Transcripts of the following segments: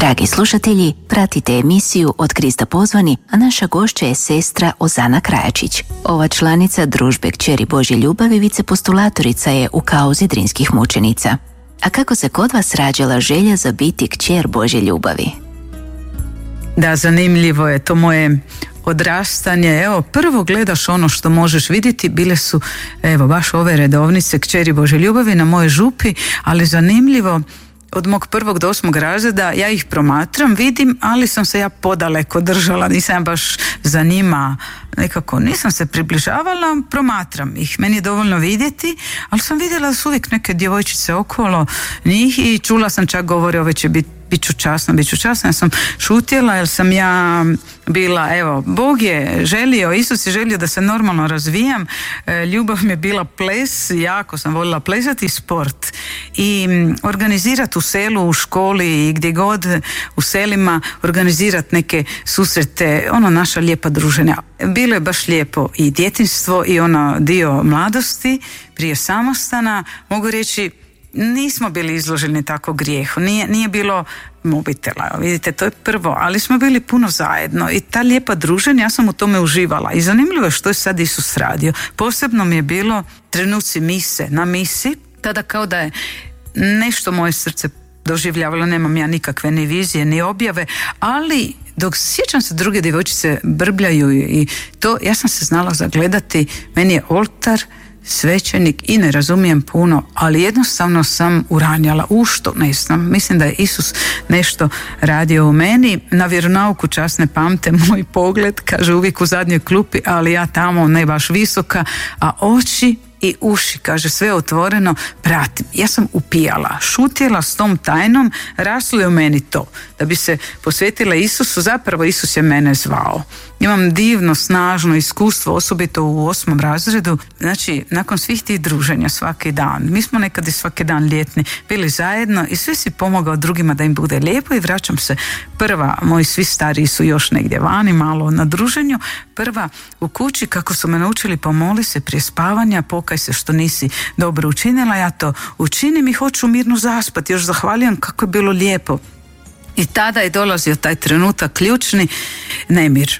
Dragi slušatelji, pratite emisiju Od Krista pozvani, a naša gošća je sestra Ozana Krajačić. Ova članica družbe Kćeri Božje ljubavi vicepostulatorica je u kauzi drinskih mučenica. A kako se kod vas rađala želja za biti kćer Božje ljubavi? Da, zanimljivo je to moje odrastanje. Evo, prvo gledaš ono što možeš vidjeti, bile su, evo, baš ove redovnice Kćeri Božje ljubavi na mojoj župi, ali zanimljivo, od mog 1. do 8. razreda ja ih promatram, vidim, ali sam se ja podaleko držala, nisam baš za njima, nekako nisam se približavala, promatram ih, meni je dovoljno vidjeti, ali sam vidjela da su uvijek neke djevojčice okolo njih i čula sam čak govore, ove će bit ću časna, ja sam šutjela jer sam ja bila, evo, Bog je želio, Isus je želio da se normalno razvijam, ljubav mi je bila ples, jako sam voljela plesati i sport i organizirati u selu, u školi i gdje god u selima organizirati neke susrete, ono naša lijepa druženja. Bilo je baš lijepo i djetinjstvo i ono dio mladosti prije samostana, mogu reći nismo bili izloženi tako grijehu, nije bilo mobitela, vidite, to je prvo, ali smo bili puno zajedno i ta lijepa druženja, ja sam u tome uživala i zanimljivo je što je sad Isus radio. Posebno mi je bilo trenuci mise, na misi, tada kao da je nešto moje srce doživljavalo, nemam ja nikakve ni vizije, ni objave, ali dok sjećam se druge djevojčice brbljaju i to, ja sam se znala zagledati, meni je oltar, svećenik i ne razumijem puno, ali jednostavno sam uranjala. U što? Ne znam. Mislim da je Isus nešto radio u meni. Na vjeronauku čas ne pamte moj pogled, kaže uvijek u zadnjoj klupi, ali ja tamo ne baš visoka, a oči i uši, kaže, sve otvoreno, pratim. Ja sam upijala, šutjela s tom tajnom, raslo je u meni to. Da bi se posvetila Isusu, zapravo Isus je mene zvao. Imam divno, snažno iskustvo, osobito u 8. razredu. Znači, nakon svih tih druženja svaki dan, mi smo nekad i svaki dan ljetni bili zajedno i svi si pomogao drugima da im bude lijepo i vraćam se prva, moji svi stariji su još negdje vani, malo na druženju, prva u kući kako su me naučili pomoli se prije spavanja, pokaj se što nisi dobro učinila, ja to učinim i hoću mirno zaspati, još zahvaljujem kako je bilo lijepo. I tada je dolazio taj trenutak ključni, nemir,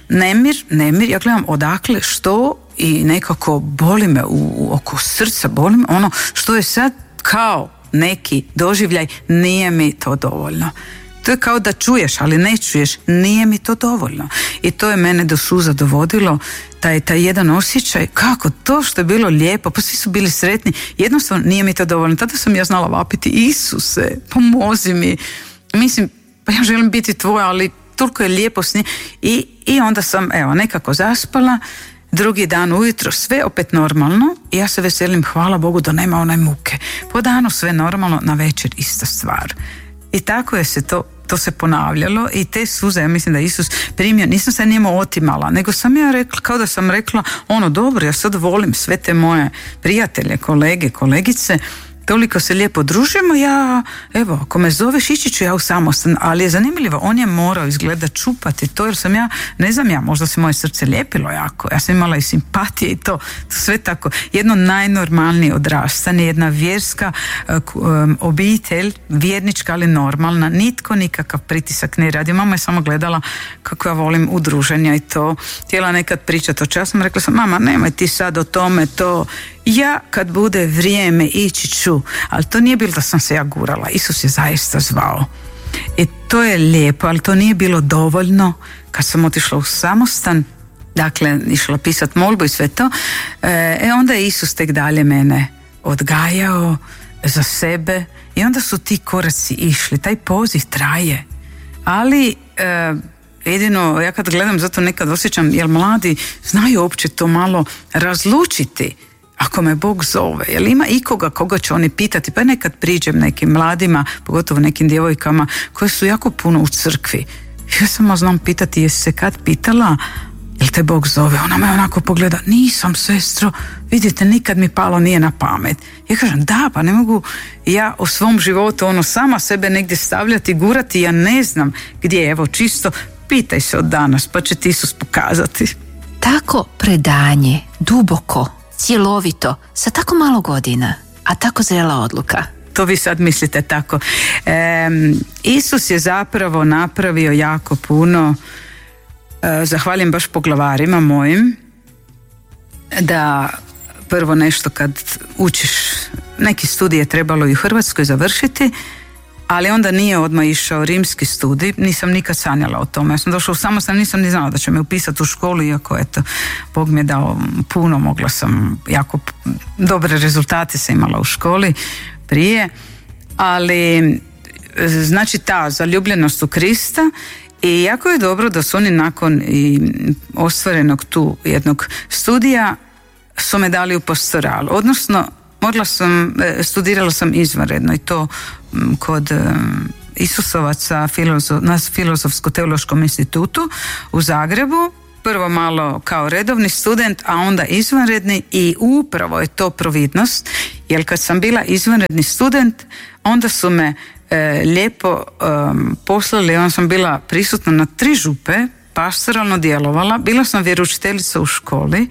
ja gledam odakle, što i nekako boli me oko srca, boli me ono što je sad kao neki doživljaj, nije mi to dovoljno. To je kao da čuješ, ali ne čuješ, nije mi to dovoljno. I to je mene do suza dovodilo, taj jedan osjećaj, kako to što je bilo lijepo, pa svi su bili sretni, jednostavno nije mi to dovoljno. Tada sam ja znala vapiti, Isuse, pomozi mi, mislim, pa ja želim biti tvoja, ali toliko je lijepo s njim. I onda sam, evo, nekako zaspala, drugi dan ujutro sve opet normalno i ja se veselim, hvala Bogu da nema onaj muke. Po danu sve normalno, na večer ista stvar. I tako je se to se ponavljalo i te suze, ja mislim da Isus primio, nisam se njemu otimala, nego sam ja rekla, kao da sam rekla, ono dobro, ja sad volim sve te moje prijatelje, kolege, kolegice, toliko se lijepo družimo, ja, evo, ako me zoveš, ići ću ja u samostan, ali je zanimljivo, on je morao izgleda čupati to, jer sam ja, ne znam ja, možda se moje srce lijepilo jako, ja sam imala i simpatije i to sve tako, jedno najnormalnije odrastanje, jedna vjerska obitelj, vjernička, ali normalna, nitko nikakav pritisak ne radi, mama je samo gledala kako ja volim udruženja i to, htjela nekad pričati o časom, rekla sam, mama, nemoj ti sad o tome, to, ja kad bude vrijeme ići ću, ali to nije bilo da sam se ja gurala, Isus je zaista zvao. I to je lijepo, ali to nije bilo dovoljno. Kad sam otišla u samostan, dakle išla pisat molbu i sve to, onda je Isus tek dalje mene odgajao za sebe i onda su ti koraci išli, taj poziv traje, ali jedino ja kad gledam, zato nekad osjećam, jel mladi znaju uopće to malo razlučiti. Ako me Bog zove, jel ima ikoga koga će oni pitati, pa nekad priđem nekim mladima, pogotovo nekim djevojkama koje su jako puno u crkvi. Ja samo znam pitati, jesi se kad pitala, jel te Bog zove? Ona me onako pogleda, nisam sestro, vidite, nikad mi palo nije na pamet. Ja kažem, da, pa ne mogu ja o svom životu sama sebe negdje stavljati, gurati, ja ne znam gdje, evo čisto pitaj se od danas, pa će ti Isus pokazati. Tako predanje, duboko, cjelovito, sa tako malo godina, a tako zrela odluka. to vi sad mislite tako. Isus je zapravo napravio jako puno, zahvaljujem baš poglavarima mojim, da prvo nešto kad učiš, neki studij je trebalo i u Hrvatskoj završiti, ali onda nije odmah išao rimski studij, nisam nikad sanjala o tome. Ja sam došla u samostan, nisam ni znala da će me upisati u školu, iako eto, Bog mi je dao puno, mogla sam, jako dobre rezultate sam imala u školi prije, ali znači ta zaljubljenost u Krista. I jako je dobro da su oni nakon i ostvarenog tu jednog studija su me dali u pastoralu, odnosno studirala sam izvanredno i to kod Isusovaca na Filozofsko-teološkom institutu u Zagrebu, prvo malo kao redovni student, a onda izvanredni, i upravo je to providnost, jer kad sam bila izvanredni student onda su me lijepo poslali, onda sam bila prisutna na 3 župe, pastoralno djelovala, bila sam vjeroučiteljica u školi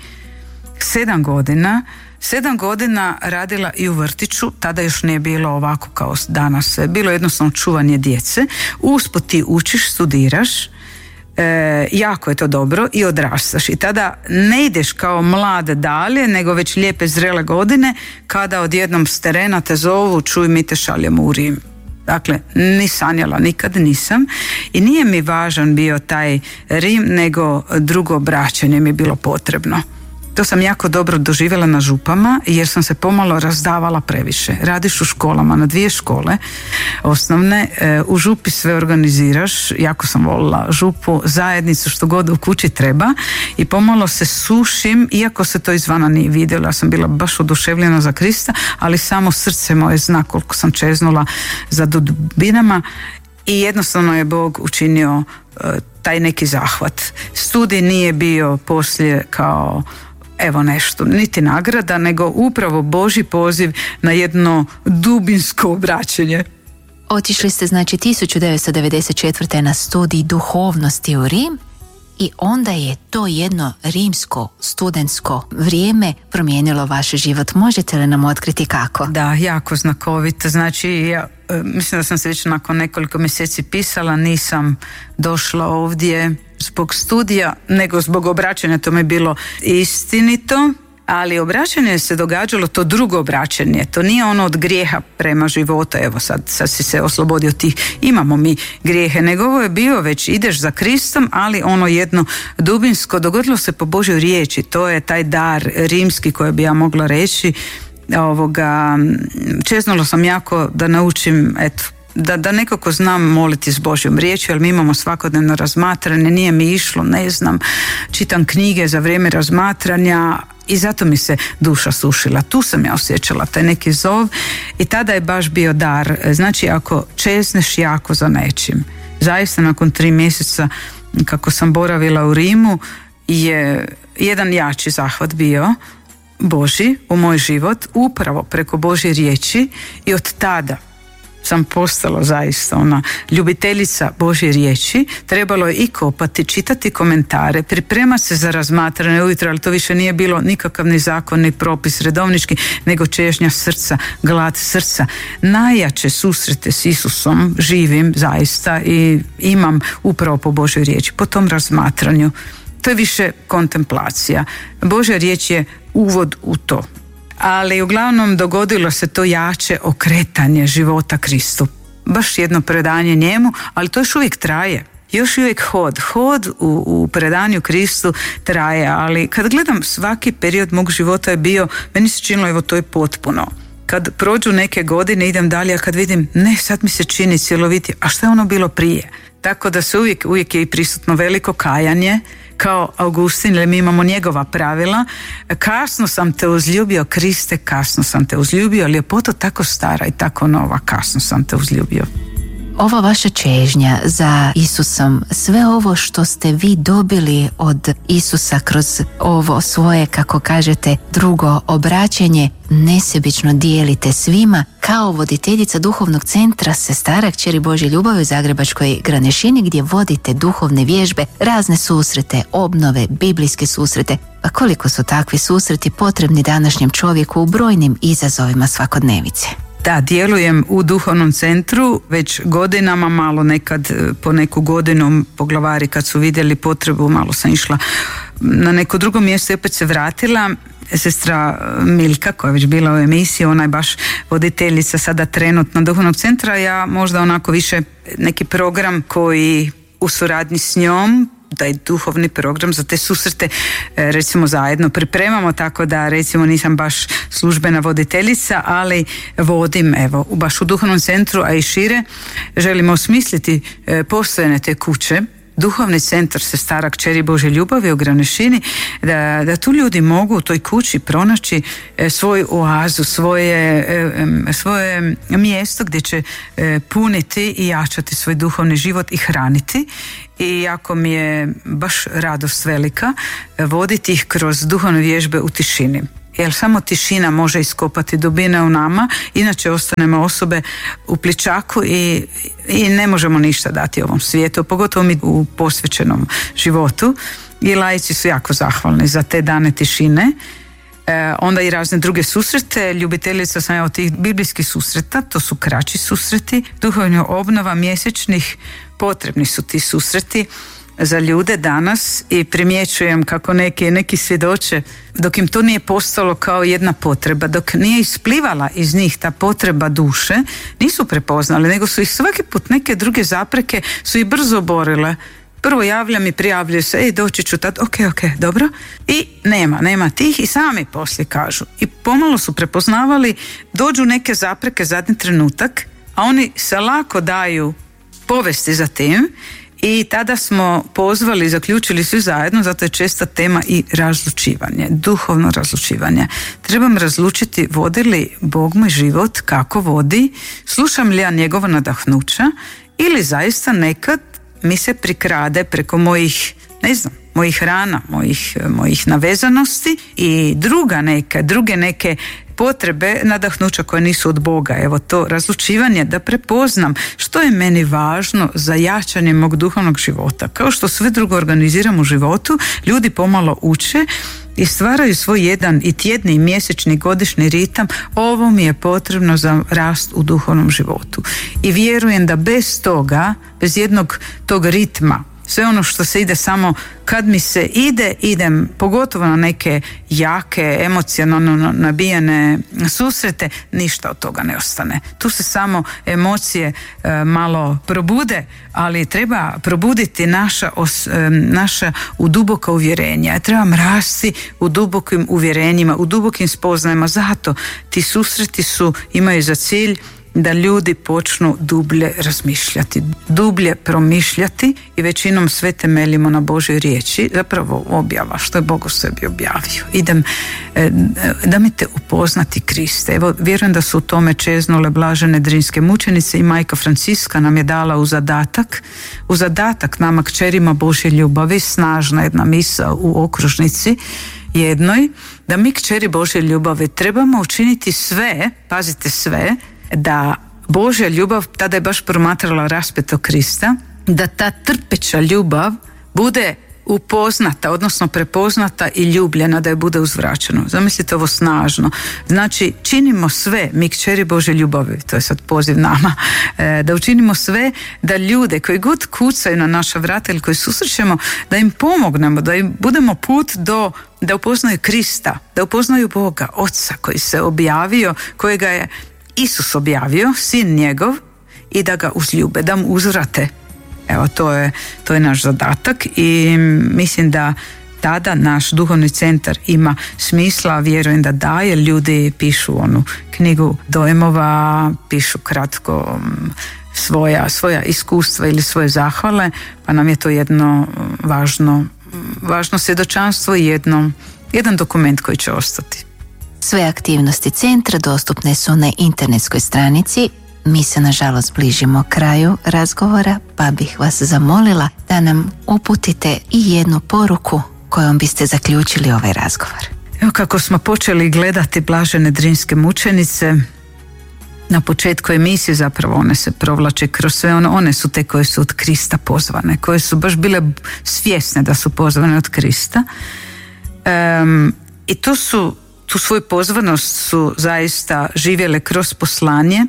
7 godina radila i u vrtiću, tada još nije bilo ovako kao danas, bilo jednostavno čuvanje djece, usput ti učiš, studiraš, jako je to dobro i odrastaš i tada ne ideš kao mlad dalje, nego već lijepe zrele godine kada odjednom s terena te zovu, čuj, mi te šaljemo u Rim. Dakle, ni sanjala nikad nisam i nije mi važan bio taj Rim, nego drugo braćenje mi je bilo potrebno. To sam jako dobro doživjela na župama jer sam se pomalo razdavala previše. Radiš u školama, na 2 škole osnovne, u župi sve organiziraš, jako sam volila župu, zajednicu, što god u kući treba, i pomalo se sušim, iako se to izvana nije vidjela, ja sam bila baš oduševljena za Krista, ali samo srce moje zna koliko sam čeznula za dubinama i jednostavno je Bog učinio taj neki zahvat. Studij nije bio poslije kao evo nešto, niti nagrada, nego upravo Božji poziv na jedno dubinsko obraćenje. Otišli ste znači 1994. na studij duhovnosti u Rim i onda je to jedno rimsko studentsko vrijeme promijenilo vaš život. Možete li nam otkriti kako? Da, jako znakovito. Znači, ja mislim da sam se već nakon nekoliko mjeseci pisala, nisam došla ovdje zbog studija, nego zbog obraćanja, to mi je bilo istinito, ali obraćanje se događalo, to drugo obraćanje, to nije ono od grijeha prema života, evo sad si se oslobodio tih, imamo mi grijehe, nego ovo je bio već ideš za Kristom, ali ono jedno dubinsko, dogodilo se po Božjoj riječi, to je taj dar rimski koji bi ja mogla reći, čeznula sam jako da naučim, eto, da nekako znam moliti s Božjom riječju, jer mi imamo svakodnevno razmatranje, nije mi išlo, ne znam, čitam knjige za vrijeme razmatranja i zato mi se duša sušila. Tu sam ja osjećala taj neki zov i tada je baš bio dar. Znači, ako čezneš jako za nečim, zaista nakon 3 mjeseca kako sam boravila u Rimu je jedan jači zahvat bio Božji u moj život, upravo preko Božje riječi, i od tada sam postala zaista ona ljubiteljica Božje riječi. Trebalo je i kopati, čitati komentare, pripremati se za razmatranje ujutro, ali to više nije bilo nikakav ni zakon, ni propis redovnički, nego čežnja srca, glad srca. Najjače susrete s Isusom živim zaista i imam upravo po Božjoj riječi, po tom razmatranju. To je više kontemplacija. Božja riječ je uvod u to. Ali uglavnom dogodilo se to jače okretanje života Kristu. Baš jedno predanje njemu, ali to još uvijek traje. Još uvijek hod u predanju Kristu traje, ali kad gledam svaki period mog života je bio, meni se činilo evo to je potpuno. Kad prođu neke godine idem dalje, a kad vidim ne, sad mi se čini cjeloviti, a što je ono bilo prije? Tako da se uvijek je i prisutno veliko kajanje, kao Augustin, jer mi imamo njegova pravila. Kasno sam te uzljubio, Kriste, kasno sam te uzljubio, ljepota tako stara i tako nova, kasno sam te uzljubio. Ova vaša čežnja za Isusom, sve ovo što ste vi dobili od Isusa kroz ovo svoje, kako kažete, drugo obraćanje, nesebično dijelite svima kao voditeljica duhovnog centra Sestara Kćeri Božje ljubavi u Zagrebačkoj Granešini, gdje vodite duhovne vježbe, razne susrete, obnove, biblijske susrete. Pa koliko su takvi susreti potrebni današnjem čovjeku u brojnim izazovima svakodnevice? Da, djelujem u duhovnom centru već godinama, malo nekad po neku godinu poglavari kad su vidjeli potrebu, malo sam išla na neko drugo mjesto i opet se vratila. Sestra Milka koja je već bila u emisiji, ona je baš voditeljica sada trenutno duhovnog centra, ja možda onako više neki program koji u suradnji s njom, da je duhovni program za te susrete recimo zajedno pripremamo, tako da recimo nisam baš službena voditeljica, ali vodim baš u duhovnom centru, a i šire želimo osmisliti postojane te kuće. Duhovni centar Sestara Kćeri Božje ljubavi u Granešini, da tu ljudi mogu u toj kući pronaći svoju oazu, svoje mjesto gdje će puniti i jačati svoj duhovni život i hraniti. I jako mi je baš radost velika voditi ih kroz duhovne vježbe u tišini. Jer samo tišina može iskopati dubine u nama, inače ostanemo osobe u pličaku i ne možemo ništa dati ovom svijetu, pogotovo mi u posvećenom životu. I laici su jako zahvalni za te dane tišine. Onda i razne druge susrete. Ljubiteljica sam od tih biblijskih susreta, to su kraći susreti, duhovna obnova mjesečnih, potrebni su ti susreti za ljude danas i primjećujem kako neki svjedoče, dok im to nije postalo kao jedna potreba, dok nije isplivala iz njih ta potreba duše, nisu prepoznali, nego su ih svaki put neke druge zapreke su ih brzo borile. Prvo javljam i prijavljuju se, doći ću tad, ok, dobro, i nema tih i sami poslije kažu. I pomalo su prepoznavali, dođu neke zapreke zadnji trenutak, a oni se lako daju povesti za tim. I tada smo pozvali, zaključili svi zajedno, zato je česta tema i razlučivanje, duhovno razlučivanje. Trebam razlučiti vodi li Bog moj život, kako vodi, slušam li ja njegova nadahnuća ili zaista nekad mi se prikrade preko mojih rana, mojih navezanosti i druge neke potrebe nadahnuća koje nisu od Boga. Evo to razlučivanje, da prepoznam što je meni važno za jačanje mog duhovnog života. Kao što sve drugo organiziram u životu, ljudi pomalo uče i stvaraju svoj jedan i tjedni i mjesečni godišnji ritam. Ovo mi je potrebno za rast u duhovnom životu. I vjerujem da bez toga, bez jednog tog ritma, sve ono što se ide samo kad mi se idem pogotovo na neke jake, emocionalno nabijene susrete, ništa od toga ne ostane. Tu se samo emocije malo probude, ali treba probuditi naša u duboka uvjerenja. Trebam rasti u dubokim uvjerenjima, u dubokim spoznajima. Zato ti susreti imaju za cilj da ljudi počnu dublje razmišljati, dublje promišljati i većinom sve temeljimo na Božoj riječi, zapravo objava, što je Bog o sebi objavio. Da mi te upoznati Kriste. Evo, vjerujem da su u tome čeznule blažene drinske mučenice i majka Franciska nam je dala u zadatak nama kćerima Božje ljubavi, snažna jedna misao u okružnici jednoj, da mi kćeri Božje ljubavi trebamo učiniti sve, pazite sve, da Božja ljubav, tada je baš promatrala raspetog Krista, da ta trpeća ljubav bude upoznata, odnosno prepoznata i ljubljena, da je bude uzvraćeno. Zamislite ovo snažno. Znači, činimo sve, mi kćeri Božje ljubavi, to je sad poziv nama, da učinimo sve da ljude koji god kucaju na naša vrata ili koji susrećemo, da im pomognemo, da im budemo put da upoznaju Krista, da upoznaju Boga, Oca koji se objavio, kojega je Isus objavio, sin njegov, i da ga uzljube, da mu uzvrate. Evo, to je naš zadatak i mislim da tada naš duhovni centar ima smisla, vjerujem da daje. Ljudi pišu onu knjigu dojmova, pišu kratko svoja iskustva ili svoje zahvale, pa nam je to jedno važno svjedočanstvo i jedan dokument koji će ostati. Sve aktivnosti centra dostupne su na internetskoj stranici. Mi se nažalost bližimo kraju razgovora, pa bih vas zamolila da nam uputite i jednu poruku kojom biste zaključili ovaj razgovor. Evo, kako smo počeli gledati blažene drinske mučenice, na početku emisije zapravo one se provlače kroz sve one su te koje su od Krista pozvane, koje su baš bile svjesne da su pozvane od Krista. I to su tu svoju pozvanost su zaista živjele kroz poslanje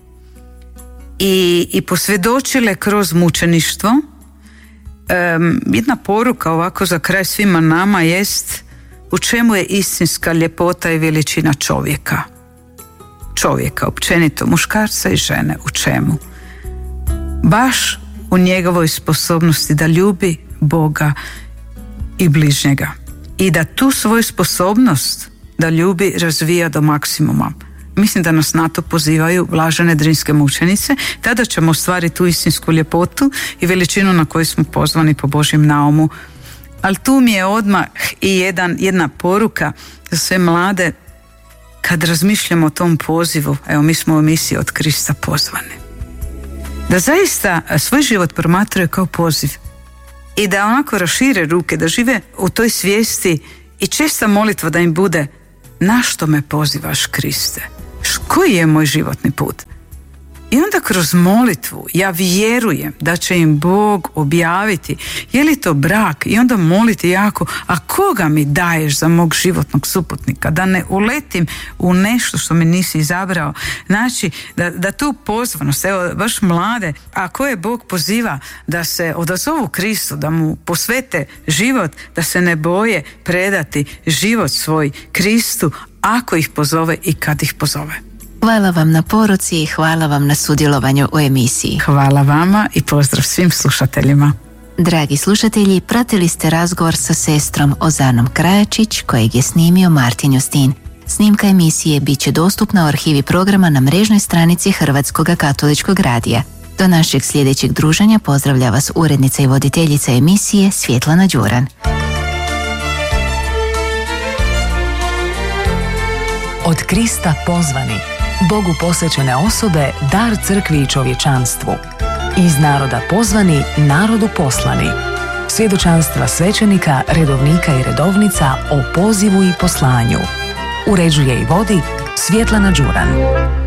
i posvjedočile kroz mučeništvo. Jedna poruka ovako za kraj svima nama jest u čemu je istinska ljepota i veličina čovjeka. Čovjeka, općenito, muškarca i žene, u čemu? Baš u njegovoj sposobnosti da ljubi Boga i bližnjega. I da tu svoju sposobnost da ljubi razvija do maksimuma. Mislim da nas na to pozivaju blažene drinske mučenice. Tada ćemo ostvariti tu istinsku ljepotu i veličinu na koju smo pozvani po Božjem naumu. Ali tu mi je odmah i jedna poruka za sve mlade kad razmišljamo o tom pozivu. Evo, mi smo u emisiji Od Krista pozvani. Da zaista svoj život promatraju kao poziv i da onako rašire ruke, da žive u toj svijesti i česta molitva da im bude: na što me pozivaš, Kriste? Koji je moj životni put? I onda kroz molitvu ja vjerujem da će im Bog objaviti je li to brak, i onda moliti jako: a koga mi daješ za mog životnog suputnika, da ne uletim u nešto što mi nisi izabrao. Znači da tu pozvanost, evo baš mlade, a koje Bog poziva da se odazovu Kristu, da mu posvete život, da se ne boje predati život svoj Kristu ako ih pozove i kad ih pozove. Hvala vam na poruci i hvala vam na sudjelovanju u emisiji. Hvala vama i pozdrav svim slušateljima. Dragi slušatelji, pratili ste razgovor sa sestrom Ozanom Krajačić kojeg je snimio Martin Justin. Snimka emisije bit će dostupna u arhivi programa na mrežnoj stranici Hrvatskog katoličkog radija. Do našeg sljedećeg druženja pozdravlja vas urednica i voditeljica emisije Svjetlana Đuran. Od Krista pozvani, Bogu posvećene osobe, dar crkvi i čovječanstvu. Iz naroda pozvani, narodu poslani. Svjedočanstva svećenika, redovnika i redovnica o pozivu i poslanju. Uređuje i vodi Svjetlana Đuran.